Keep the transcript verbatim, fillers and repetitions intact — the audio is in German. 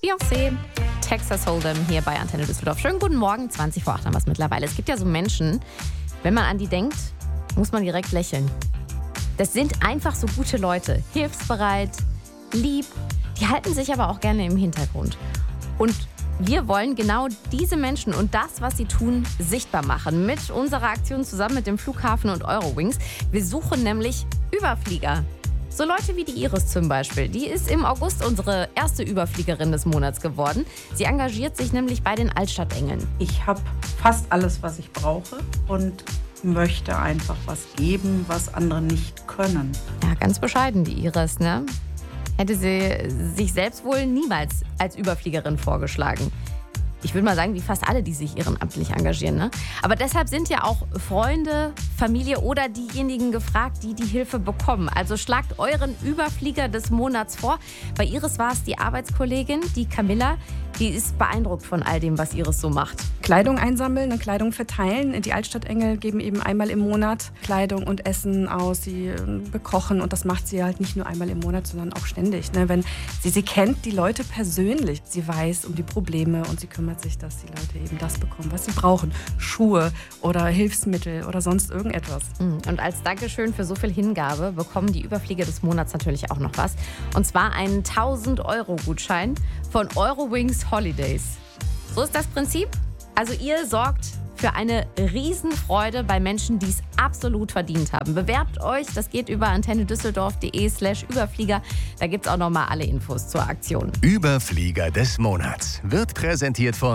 Beyoncé, Texas Hold'em hier bei Antenne Düsseldorf. Schönen guten Morgen, zwanzig vor acht haben wir es mittlerweile. Es gibt ja so Menschen, wenn man an die denkt, muss man direkt lächeln. Das sind einfach so gute Leute, hilfsbereit, lieb, die halten sich aber auch gerne im Hintergrund. Und wir wollen genau diese Menschen und das, was sie tun, sichtbar machen. Mit unserer Aktion zusammen mit dem Flughafen und Eurowings. Wir suchen nämlich Überflieger. So Leute wie die Iris zum Beispiel. Die ist im August unsere erste Überfliegerin des Monats geworden. Sie engagiert sich nämlich bei den Altstadtengeln. Ich habe fast alles, was ich brauche und möchte einfach was geben, was andere nicht können. Ja, ganz bescheiden, die Iris, ne? Hätte sie sich selbst wohl niemals als Überfliegerin vorgeschlagen. Ich würde mal sagen, wie fast alle, die sich ehrenamtlich engagieren. Ne? Aber deshalb sind ja auch Freunde, Familie oder diejenigen gefragt, die die Hilfe bekommen. Also schlagt euren Überflieger des Monats vor. Bei Iris war es die Arbeitskollegin, die Camilla. Die ist beeindruckt von all dem, was Iris so macht. Kleidung einsammeln und Kleidung verteilen. Die Altstadtengel geben eben einmal im Monat Kleidung und Essen aus. Sie bekochen und das macht sie halt nicht nur einmal im Monat, sondern auch ständig. Ne? Wenn sie, sie kennt die Leute persönlich. Sie weiß um die Probleme und sie kümmert sich, dass die Leute eben das bekommen, was sie brauchen. Schuhe oder Hilfsmittel oder sonst irgendetwas. Und als Dankeschön für so viel Hingabe bekommen die Überflieger des Monats natürlich auch noch was. Und zwar einen tausend-Euro-Gutschein von Eurowings Holidays. So ist das Prinzip. Also ihr sorgt für eine Riesenfreude bei Menschen, die es absolut verdient haben. Bewerbt euch, das geht über antennedüsseldorf.de slash Überflieger. Da gibt es auch nochmal alle Infos zur Aktion. Überflieger des Monats wird präsentiert von